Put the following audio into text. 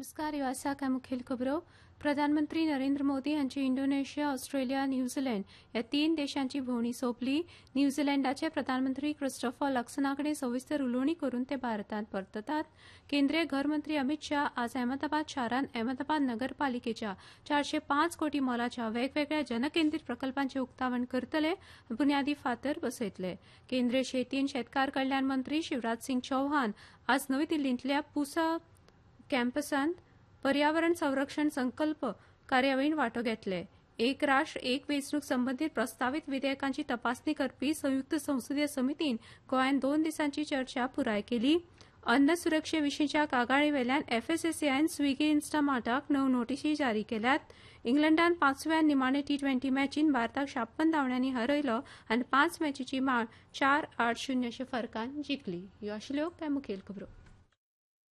नमस्कार. ह्यो आसा कांय मुखेल खबरो. प्रधानमंत्री नरेंद्र मोदी हांची इंडोनेशिया, ऑस्ट्रेलिया, न्यूझीलंड ह्या 3 देशांची भोंवडी सोंपली. न्यूझीलंडाचे प्रधानमंत्री क्रिस्टोफर लक्सनाकडेन सविस्तर उलोवणी करून ते भारतांत परततात. केंद्रीय घर मंत्री अमित शाह आज अहमदाबाद शारांत अहमदाबाद नगरपालिकेच्या 405 कोटी मोलाच्या वेगवेगळ्या जनकेंद्रीत प्रकल्पांचे उक्तावण करतले, बुन्यादी फातर बसयतले. केंद्रीय शेती आनी शेतकार कल्याण मंत्री शिवराज सिंग चौहान आज नवी दिल्लींतल्या पुसा कॅम्पसांत पर्यावरण संरक्षण संकल्प कार्यावळीत वांटो घेतले. एक राष्ट्र एक वेंचणूक संबंदीत प्रस्तावित विधेयकांची तपासणी करपी संयुक्त संसदीय समितीन गोंयांत 2 दिसांची चर्चा पुराय केली. अन्न सुरक्षे विशींच्या कागाळीवेल्यान एफएसएसएआयन स्विगी इन्स्टामार्टाक 9 नोटीसी जारी केल्यात. इंग्लंडान 5व्या निमाणे टी20 मॅचीन भारताक 56 धांवड्यांनी हरयलो आनी 5 मॅचीची माळ 4-8-0 अशा फरकान जिखली. ह्यो आशिल्ल्यो कांय मुखेल खबरो.